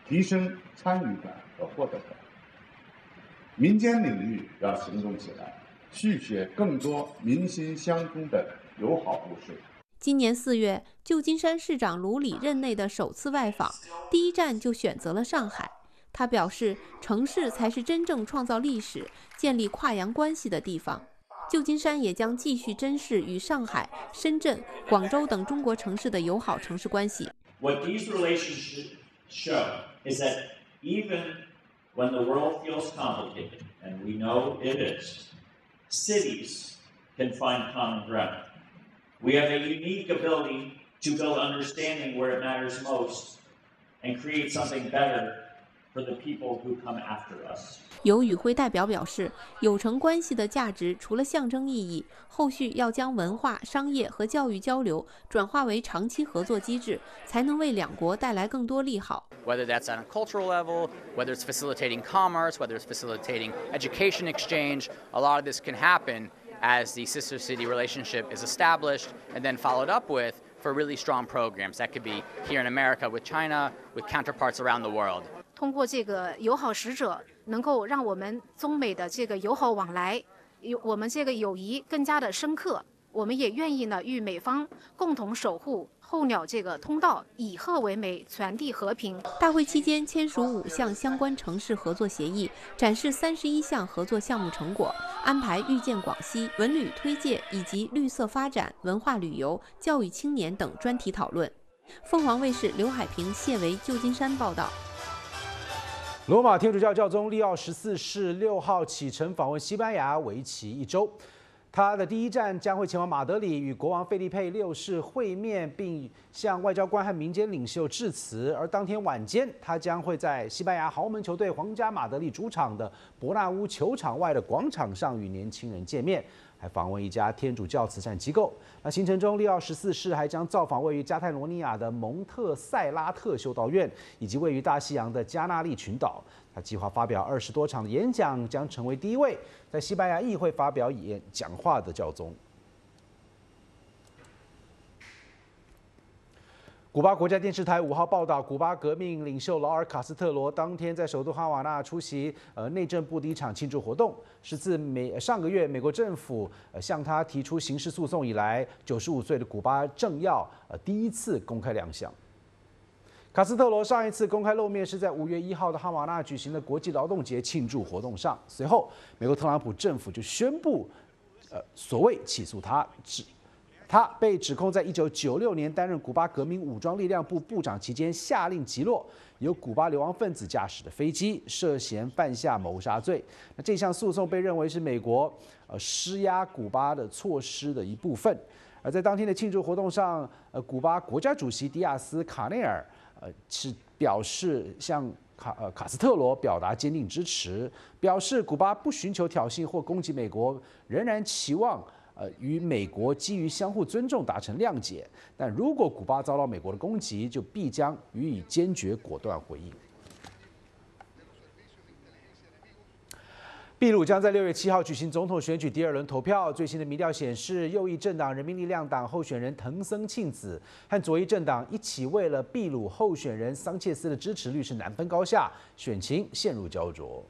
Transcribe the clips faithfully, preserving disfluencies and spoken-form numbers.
提升参与感和获得感。民间领域要行动起来，续写更多民心相通的友好故事。 今年四月，旧金山市长卢里任内的首次外访，第一站就选择了上海。他表示，城市才是真正创造历史、建立跨洋关系的地方。旧金山也将继续珍视与上海、深圳、广州等中国城市的友好城市关系。 What these relationships show is that even when the world feels complicated, and we know it is, cities can find common ground. We have a unique ability to build understanding where it matters most and create something better for the people who come after us. 有与会代表表示，友城关系的价值除了象征意义，后续要将文化、商业和教育交流转化为长期合作机制，才能为两国带来更多利好。 Whether that's on a cultural level, whether it's facilitating commerce, whether it's facilitating education exchange, a lot of this can happen as the sister city relationship is established and then followed up with for really strong programs. That could be here in America with China, with counterparts around the world. 通过这个友好使者，能够让我们中美的这个友好往来，有我们这个友谊更加的深刻。我们也愿意呢与美方共同守护候鸟这个通道，以鹤为媒，传递和平。 大会期间签署五项相关城市合作协议，展示三十一项合作项目成果，安排遇见广西、文旅推介以及绿色发展、文化旅游、教育青年等专题讨论。凤凰卫视刘海平、谢维旧金山报道。 罗马天主教教宗利奥十四世六号启程访问西班牙，为期一周。他的第一站将会前往马德里，与国王费利佩六世会面，并向外交官和民间领袖致辞。而当天晚间，他将会在西班牙豪门球队皇家马德里主场的伯纳乌球场外的广场上与年轻人见面，还访问一家天主教慈善机构。那行程中，利奥十四世还将造访位于加泰罗尼亚的蒙特塞拉特修道院，以及位于大西洋的加那利群岛。他计划发表二十多场的演讲，将成为第一位在西班牙议会发表演讲话的教宗。古巴国家电视台五号报道，古巴革命领袖劳尔·卡斯特罗当天在首都哈瓦那出席呃内政部的一场庆祝活动，是自美上个月美国政府呃向他提出刑事诉讼以来，九十五岁的古巴政要呃第一次公开亮相。卡斯特罗上一次公开露面是在五月一号的哈瓦那举行的国际劳动节庆祝活动上，随后美国特朗普政府就宣布，呃所谓起诉他指。他被指控在一九九六年担任古巴革命武装力量部部长期间，下令击落由古巴流亡分子驾驶的飞机，涉嫌犯下谋杀罪。那这项诉讼被认为是美国呃施压古巴的措施的一部分。而在当天的庆祝活动上，呃，古巴国家主席迪亚斯卡内尔呃是表示向卡呃卡斯特罗表达坚定支持，表示古巴不寻求挑衅或攻击美国，仍然期望。呃，与美国基于相互尊重达成谅解，但如果古巴遭到美国的攻击，就必将予以坚决果断回应。秘鲁将在六月七号举行总统选举第二轮投票。最新的民调显示，右翼政党人民力量党候选人藤森庆子和左翼政党一起为了秘鲁候选人桑切斯的支持率是难分高下，选情陷入焦灼。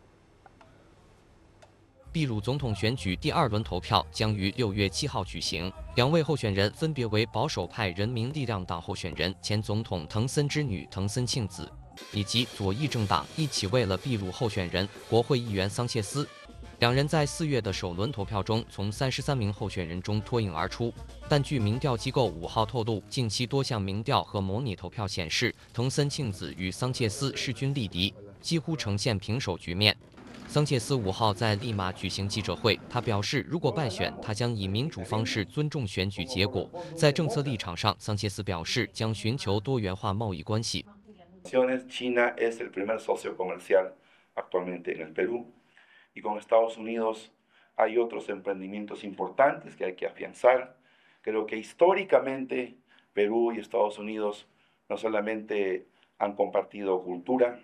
秘鲁总统选举第二轮投票将于六月七号举行，两位候选人分别为保守派人民力量党候选人前总统藤森之女藤森庆子，以及左翼政党一起为了秘鲁候选人国会议员桑切斯。两人在四月的首轮投票中从三十三名候选人中脱颖而出，但据民调机构五号透露，近期多项民调和模拟投票显示，藤森庆子与桑切斯势均力敌，几乎呈现平手局面。桑切斯五号在利马举行记者会，他表示，如果败选，他将以民主方式尊重选举结果。在政策立场上，桑切斯表示将寻求多元化贸易关系。 China es el primer socio comercial actualmente en el Perú, y con Estados Unidos hay otros emprendimientos importantes que hay que afianzar. Creo que históricamente Perú y Estados Unidos no solamente han compartido cultura,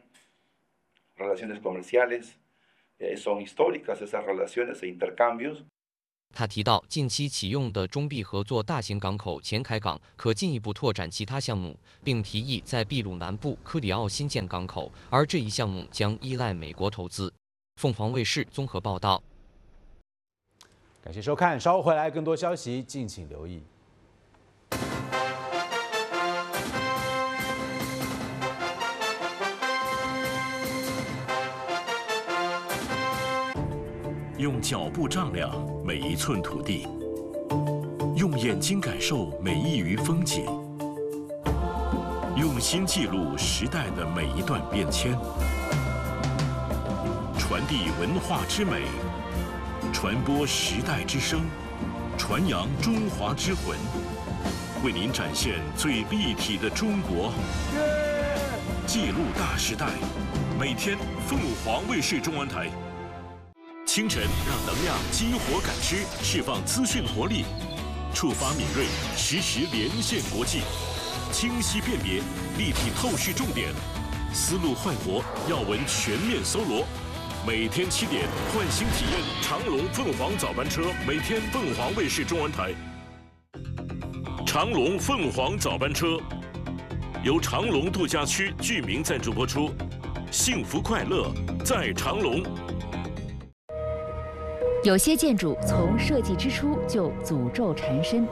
relaciones comerciales. Son históricas esas relaciones e intercambios. 他提到，近期启用的中秘合作大型港口前海港可进一步拓展其他项目，并提议在秘鲁南部科里奥新建港口，而这一项目将依赖美国投资。凤凰卫视综合报道。 感谢收看，稍后回来更多消息，敬请留意。 用脚步丈量每一寸土地，用眼睛感受每一隅风景，用心记录时代的每一段变迁，传递文化之美，传播时代之声，传扬中华之魂，为您展现最立体的中国，记录大时代。每天，凤凰卫视中文台。清晨让能量激活感知，释放资讯活力，触发敏锐，实时连线国际，清晰辨别，立体透视重点，思路焕活，要闻全面搜罗。每天七点，换新体验长龙凤凰早班车，每天凤凰卫视中文台。长龙凤凰早班车由长龙度假区居民赞助播出，幸福快乐在长龙。 有些建筑从设计之初就诅咒缠身，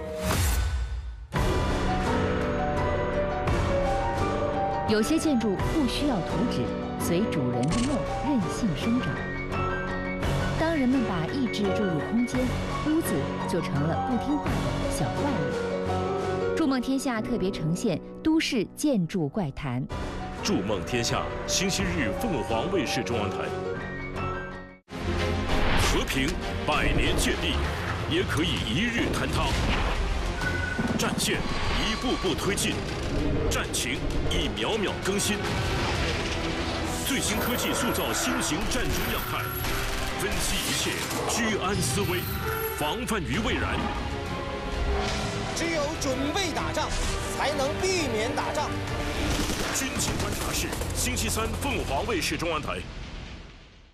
有些建筑不需要图纸，随主人的梦任性生长。当人们把意志注入空间，屋子就成了不听话的小怪物。筑梦天下特别呈现都市建筑怪谈。 筑梦天下，星期日凤凰卫视中文台。和平百年建立，也可以一日坍塌。战线一步步推进，战情一秒秒更新。最新科技塑造新型战争样态，分析一切，居安思危，防范于未然。 只有准备打仗，才能避免打仗。 军情观察室，星期三凤凰卫视中文台。